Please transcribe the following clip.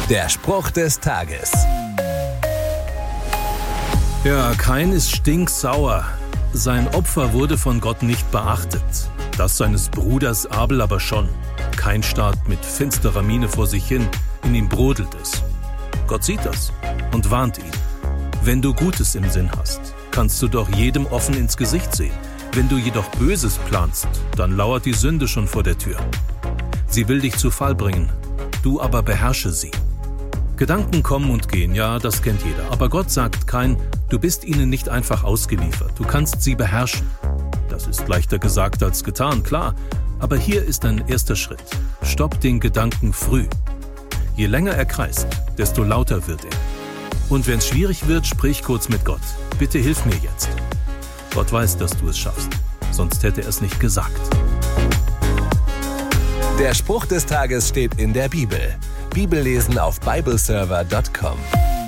Der Spruch des Tages. Ja, Kain ist stinksauer. Sein Opfer wurde von Gott nicht beachtet. Das seines Bruders Abel aber schon. Kain starrt mit finsterer Miene vor sich hin. In ihm brodelt es. Gott sieht das und warnt ihn. Wenn du Gutes im Sinn hast, kannst du doch jedem offen ins Gesicht sehen. Wenn du jedoch Böses planst, dann lauert die Sünde schon vor der Tür. Sie will dich zu Fall bringen, du aber beherrsche sie. Gedanken kommen und gehen, ja, das kennt jeder. Aber Gott sagt Kain, du bist ihnen nicht einfach ausgeliefert. Du kannst sie beherrschen. Das ist leichter gesagt als getan, klar. Aber hier ist ein erster Schritt. Stopp den Gedanken früh. Je länger er kreist, desto lauter wird er. Und wenn es schwierig wird, sprich kurz mit Gott. Bitte hilf mir jetzt. Gott weiß, dass du es schaffst. Sonst hätte er es nicht gesagt. Der Spruch des Tages steht in der Bibel. Bibellesen auf bibleserver.com.